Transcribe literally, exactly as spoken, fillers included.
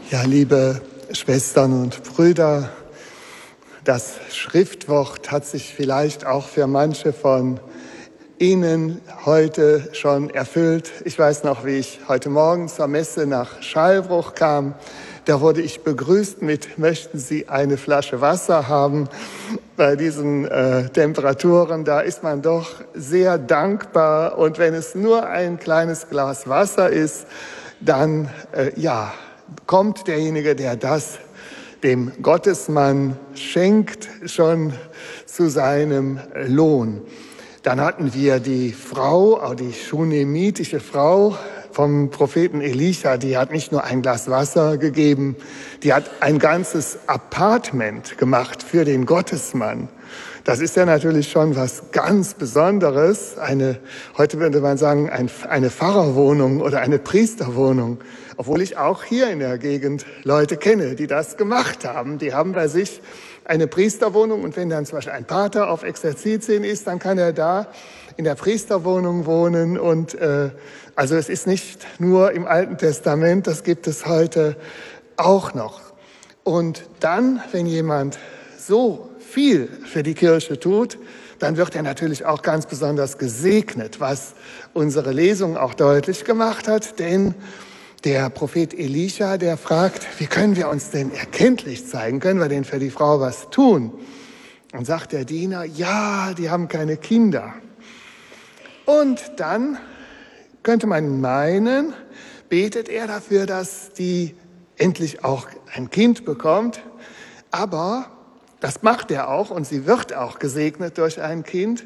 Ja, liebe Schwestern und Brüder, das Schriftwort hat sich vielleicht auch für manche von Ihnen heute schon erfüllt. Ich weiß noch, wie ich heute Morgen zur Messe nach Schallbruch kam. Da wurde ich begrüßt mit: Möchten Sie eine Flasche Wasser haben? Bei diesen äh, Temperaturen, da ist man doch sehr dankbar. Und wenn es nur ein kleines Glas Wasser ist, dann äh, ja, kommt derjenige, der das dem Gottesmann schenkt, schon zu seinem Lohn. Dann hatten wir die Frau, auch die schunemitische Frau vom Propheten Elisha, die hat nicht nur ein Glas Wasser gegeben, die hat ein ganzes Apartment gemacht für den Gottesmann. Das ist ja natürlich schon was ganz Besonderes. Eine, heute würde man sagen, ein, eine Pfarrerwohnung oder eine Priesterwohnung. Obwohl ich auch hier in der Gegend Leute kenne, die das gemacht haben. Die haben bei sich eine Priesterwohnung, und wenn dann zum Beispiel ein Pater auf Exerzitien ist, dann kann er da in der Priesterwohnung wohnen. Und äh, also es ist nicht nur im Alten Testament, das gibt es heute auch noch. Und dann, wenn jemand so viel für die Kirche tut, dann wird er natürlich auch ganz besonders gesegnet, was unsere Lesung auch deutlich gemacht hat. Denn der Prophet Elisha, der fragt: Wie können wir uns denn erkenntlich zeigen? Können wir denn für die Frau was tun? Und sagt der Diener: Ja, die haben keine Kinder. Und dann könnte man meinen, betet er dafür, dass die endlich auch ein Kind bekommt. Aber das macht er auch, und sie wird auch gesegnet durch ein Kind.